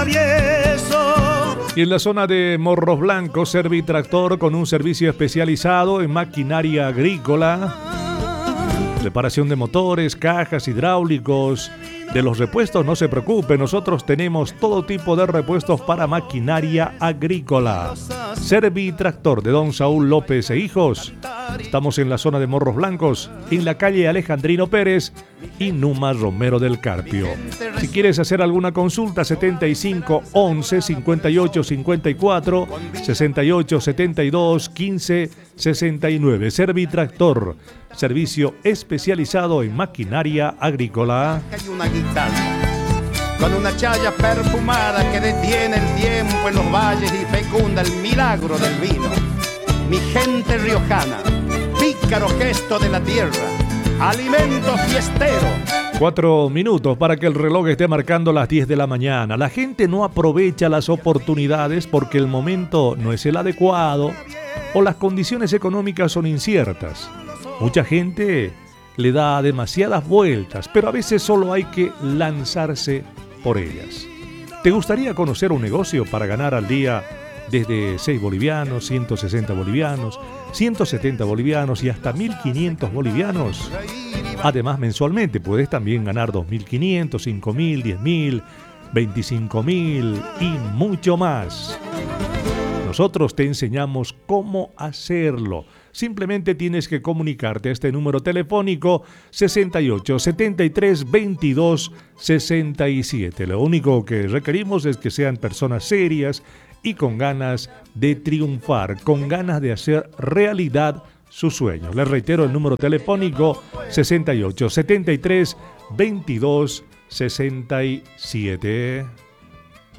Y en la zona de Morros Blancos, Servitractor, con un servicio especializado en maquinaria agrícola, reparación de motores, cajas, hidráulicos. De los repuestos no se preocupe, nosotros tenemos todo tipo de repuestos para maquinaria agrícola. Servitractor de Don Saúl López e Hijos. Estamos en la zona de Morros Blancos, en la calle Alejandrino Pérez y Numa Romero del Carpio. Si quieres hacer alguna consulta, 75 11 58 54 68 72 15 69. Servitractor, servicio especializado en maquinaria agrícola. Hay una guitarra con una chaya perfumada que detiene el tiempo en los valles y fecunda el milagro del vino. Mi gente riojana, pícaro gesto de la tierra, alimento fiestero. 4 minutos para que el reloj esté marcando las 10 de la mañana. La gente no aprovecha las oportunidades porque el momento no es el adecuado o las condiciones económicas son inciertas. Mucha gente le da demasiadas vueltas, pero a veces solo hay que lanzarse por ellas. ¿Te gustaría conocer un negocio para ganar al día desde 6 bolivianos, 160 bolivianos, 170 bolivianos y hasta 1.500 bolivianos? Además, mensualmente puedes también ganar 2.500, 5.000, 10.000, 25.000 y mucho más. Nosotros te enseñamos cómo hacerlo. Simplemente tienes que comunicarte a este número telefónico 68 73 22 67. Lo único que requerimos es que sean personas serias y con ganas de triunfar, con ganas de hacer realidad sus sueños. Les reitero el número telefónico 68 73 22 67.